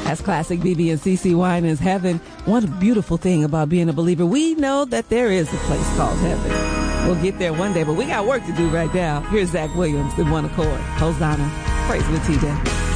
That's classic BB and CeCe Winans, Heaven. One beautiful thing about being a believer, we know that there is a place called heaven. We'll get there one day, but we got work to do right now. Here's Zach Williams in One Accord. Hosanna. Praise with TJ.